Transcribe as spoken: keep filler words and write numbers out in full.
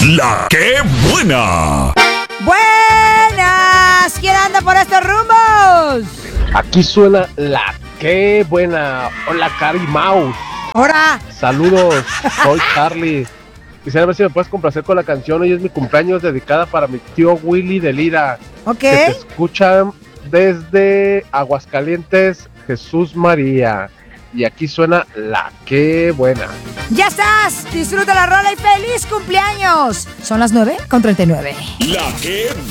La que buena. Buenas. ¿Quién anda por estos rumbos? Aquí suena la que buena. Hola, Cari Mouse. Hola. Saludos, soy Charlie. Quisiera ver si me puedes complacer con la canción. Hoy es mi cumpleaños, dedicada para mi tío Willy de Lira. Ok. Que te escuchan desde Aguascalientes, Jesús María. Y aquí suena la que buena. Ya estás. Disfruta la rola y feliz cumpleaños. Son las nueve con treinta y nueve. La que